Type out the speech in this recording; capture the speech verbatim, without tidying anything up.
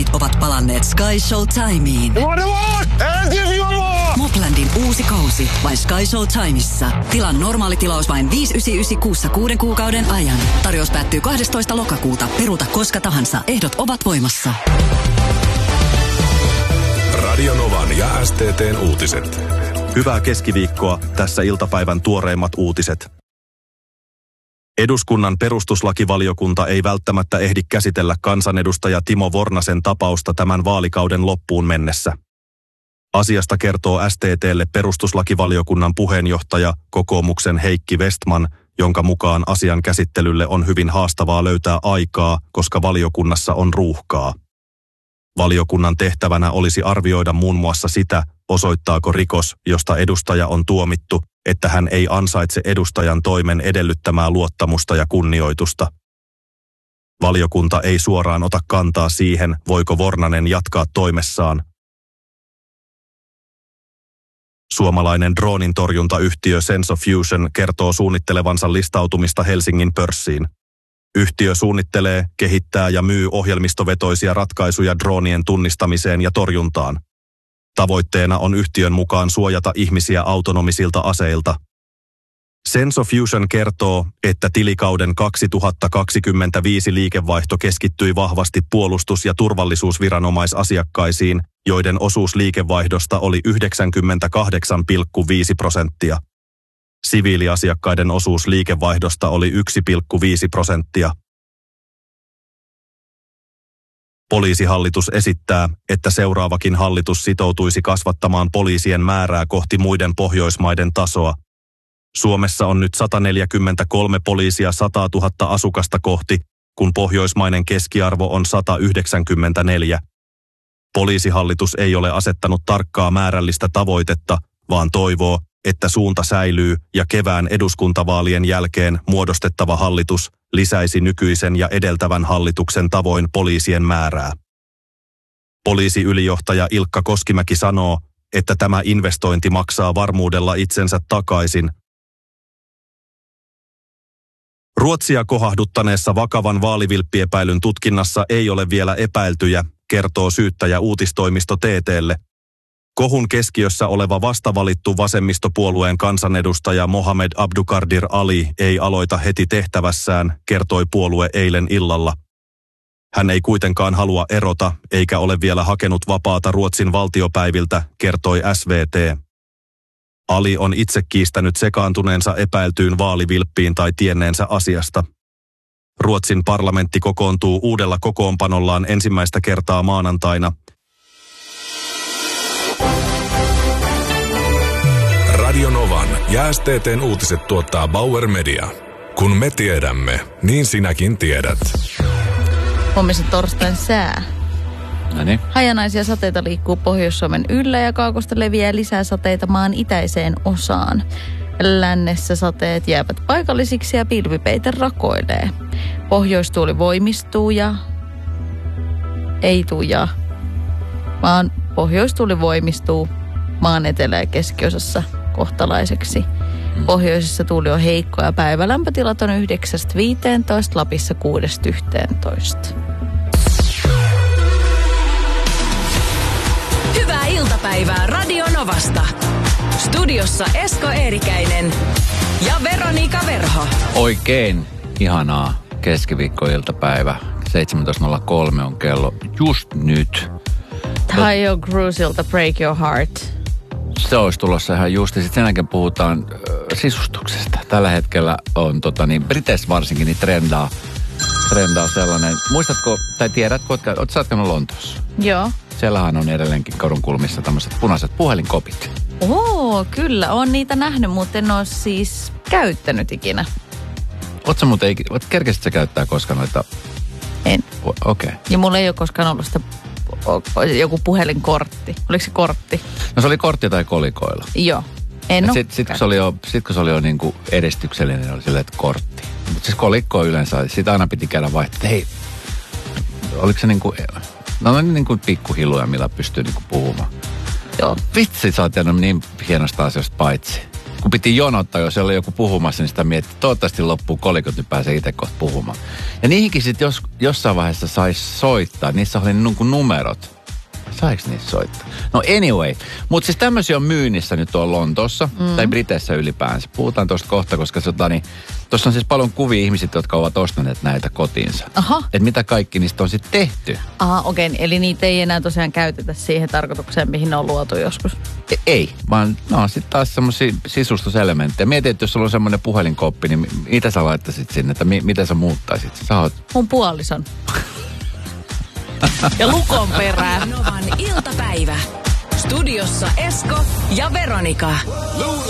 ovat palanneet Sky Show Timeen. Moplandin uusi kausi vain Sky Show Timeissa. Tilan normaali tilaus vain viisi yhdeksänkymmentäyhdeksän kuussa kuuden kuukauden ajan. Tarjous päättyy kahdestoista lokakuuta. Peruuta koska tahansa. Ehdot ovat voimassa. Radio Novan ja S T T:n uutiset. Hyvää keskiviikkoa. Tässä iltapäivän tuoreimmat uutiset. Eduskunnan perustuslakivaliokunta ei välttämättä ehdi käsitellä kansanedustaja Timo Vornasen tapausta tämän vaalikauden loppuun mennessä. Asiasta kertoo S T T:lle perustuslakivaliokunnan puheenjohtaja, kokoomuksen Heikki Vestman, jonka mukaan asian käsittelylle on hyvin haastavaa löytää aikaa, koska valiokunnassa on ruuhkaa. Valiokunnan tehtävänä olisi arvioida muun muassa sitä, osoittaako rikos, josta edustaja on tuomittu, että hän ei ansaitse edustajan toimen edellyttämää luottamusta ja kunnioitusta. Valiokunta ei suoraan ota kantaa siihen, voiko Vornanen jatkaa toimessaan. Suomalainen droonintorjuntayhtiö SensoFusion kertoo suunnittelevansa listautumista Helsingin pörssiin. Yhtiö suunnittelee, kehittää ja myy ohjelmistovetoisia ratkaisuja droonien tunnistamiseen ja torjuntaan. Tavoitteena on yhtiön mukaan suojata ihmisiä autonomisilta aseilta. SensoFusion kertoo, että tilikauden kaksituhattakaksikymmentäviisi liikevaihto keskittyi vahvasti puolustus- ja turvallisuusviranomaisasiakkaisiin, joiden osuus liikevaihdosta oli yhdeksänkymmentäkahdeksan pilkku viisi prosenttia. Siviiliasiakkaiden osuus liikevaihdosta oli yksi pilkku viisi prosenttia. Poliisihallitus esittää, että seuraavakin hallitus sitoutuisi kasvattamaan poliisien määrää kohti muiden Pohjoismaiden tasoa. Suomessa on nyt sata neljäkymmentäkolme poliisia sata tuhatta asukasta kohti, kun pohjoismainen keskiarvo on sata yhdeksänkymmentäneljä. Poliisihallitus ei ole asettanut tarkkaa määrällistä tavoitetta, vaan toivoo, että suunta säilyy ja kevään eduskuntavaalien jälkeen muodostettava hallitus lisäisi nykyisen ja edeltävän hallituksen tavoin poliisien määrää. Poliisiylijohtaja Ilkka Koskimäki sanoo, että tämä investointi maksaa varmuudella itsensä takaisin. Ruotsia kohahduttaneessa vakavan vaalivilppiepäilyn tutkinnassa ei ole vielä epäiltyjä, kertoo syyttäjä uutistoimisto T T:lle. Kohun keskiössä oleva vastavalittu vasemmistopuolueen kansanedustaja Mohamed Abduqaadir Ali ei aloita heti tehtävässään, kertoi puolue eilen illalla. Hän ei kuitenkaan halua erota, eikä ole vielä hakenut vapaata Ruotsin valtiopäiviltä, kertoi S V T. Ali on itse kiistänyt sekaantuneensa epäiltyyn vaalivilppiin tai tienneensä asiasta. Ruotsin parlamentti kokoontuu uudella kokoonpanollaan ensimmäistä kertaa maanantaina. Radio Novan ja S T T:n uutiset tuottaa Bauer Media. Kun me tiedämme, niin sinäkin tiedät. Huomisen torstain sää. Noniin. Hajanaisia sateita liikkuu Pohjois-Suomen yllä ja kaakosta leviää lisää sateita maan itäiseen osaan. Lännessä sateet jäävät paikallisiksi ja pilvipeite rakoilee. Pohjoistuuli voimistuu ja... Ei tuu ja... Vaan pohjoistuuli voimistuu maan etelä- ja keskiosassa kohtalaiseksi. Pohjoisessa tuuli on heikko ja päivälämpötilat on yhdeksästä viiteentoista, Lapissa kuudesta yhteentoista. Hyvää iltapäivää Radio Novasta. Studiossa Esko Eerikäinen ja Veronika Verho. Oikein ihanaa keskiviikkoiltapäivä. seitsemäntoista nolla kolme on kello just nyt. Taio Cruisilta Break Your Heart. Se olisi tulossa ihan just. Sitten sen jälkeen puhutaan äh, sisustuksesta. Tällä hetkellä on tota, niin, Briteissä varsinkin niin trendaa, trendaa sellainen. Muistatko, tai tiedätkö, oletko sä käynyt Lontoossa? Joo. Siellähän on edelleenkin kadun kulmissa tämmöiset punaiset puhelinkopit. Oo, kyllä. On niitä nähnyt, mutta en ole siis käyttänyt ikinä. Oletko muuten, kerkesit sä käyttää koskaan noita? En. Okei. Okay. Ja mulla ei ole koskaan ollut sitä joku puhelinkortti. Oliko se kortti? No se oli kortti tai kolikoilla. Joo. En ole Sitten sit, kun se oli jo, sit, kun se oli jo niin kuin edistyksellinen, niin oli silleen, että kortti. Mutta siis kolikko yleensä, sitä aina piti käydä vaihtaa. Hei, oliko se niin kuin, no on niin kuin pikkuhiluja, millä pystyy niin kuin puhumaan. Joo. Vitsi, sä oot jäänyt niin hienosta asioista paitsi. kun piti jonottaa, jos oli joku puhumassa, niin sitä mietti, toivottavasti loppuu kolikot, niin pääsee itse kohta puhumaan. Ja niihinkin sitten jos, jossain vaiheessa saisi soittaa, niissä oli niin kuin numerot. Saiko niissä soittaa? No anyway, mutta siis tämmöisiä on myynnissä nyt tuolla Lontoossa, mm. tai Briteissä ylipäänsä. Puhutaan tuosta kohta, koska tuossa niin, on siis paljon kuvia ihmiset, jotka ovat ostaneet näitä kotiinsa. Aha. Että mitä kaikki niistä on sitten tehty. Aha, okei. Okay. Eli niitä ei enää tosiaan käytetä siihen tarkoitukseen, mihin ne on luotu joskus. E- ei, vaan no sitten taas semmoisia sisustuselementtejä. Mietin, että jos sulla on semmoinen puhelinkoppi, niin mitä sä laittaisit sinne, että mi- mitä sä muuttaisit? Sä oot... Mun puolison. Ja lukon perään. Novan iltapäivä. Studiossa Esko ja Veronika.